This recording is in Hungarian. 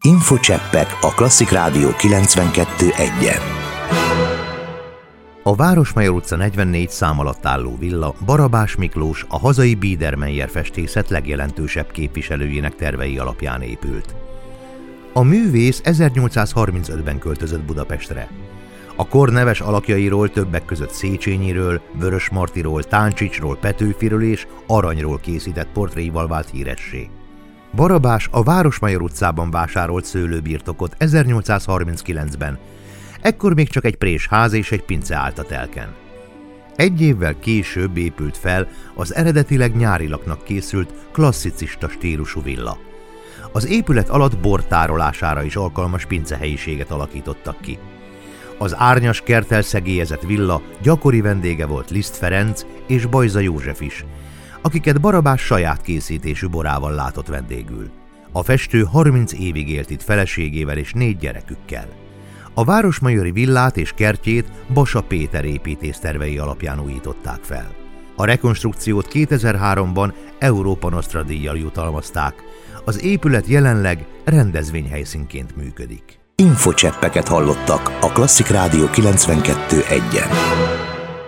Infocseppek a Klasszik Rádió 92.1-en. A Városmajor utca 44 szám alatt álló villa Barabás Miklós, a hazai Biedermeier festészet legjelentősebb képviselőjének tervei alapján épült. A művész 1835-ben költözött Budapestre. A kor neves alakjairól többek között Széchenyiről, Vörösmartyról, Táncsicsról, Petőfiről és Aranyról készített portréival vált híressé. Barabás a Városmajor utcában vásárolt szőlőbirtokot 1839-ben, ekkor még csak egy présház és egy pince állt a telken. Egy évvel később épült fel az eredetileg nyári laknak készült klasszicista stílusú villa. Az épület alatt bor tárolására is alkalmas pincehelyiséget alakítottak ki. Az árnyas kerttel szegélyezett villa gyakori vendége volt Liszt Ferenc és Bajza József is, akiket Barabás saját készítésű borával látott vendégül. A festő 30 évig élt itt feleségével és 4 gyerekükkel. A városmajori villát és kertjét Basa Péter építész tervei alapján újították fel. A rekonstrukciót 2003-ban Európa Nostra díjjal jutalmazták. Az épület jelenleg rendezvényhelyszínként működik. Infocseppeket hallottak a Klasszik Rádió 92.1-en.